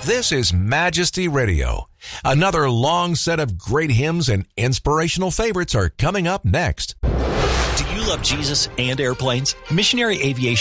This is Majesty Radio. Another long set of great hymns and inspirational favorites are coming up next. Do you love Jesus and airplanes? Missionary Aviation